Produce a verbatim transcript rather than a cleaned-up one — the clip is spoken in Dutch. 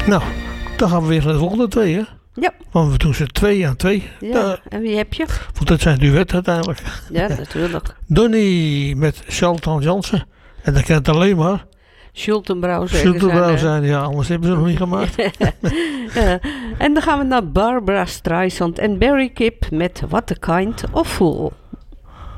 Nou, dan gaan we weer naar de volgende twee, hè? Ja. Want we doen ze twee aan twee. Ja, Da- en wie heb je? want dat zijn duet uiteindelijk. Ja, natuurlijk. Donnie met Charlton Jansen. En dat kan het alleen maar Schultenbrouw zeggen Schulterbrouw zijn. zijn. Ja, anders hebben ze nog niet gemaakt. Ja. En dan gaan we naar Barbara Streisand en Barry Gibb met What a Kind of Fool.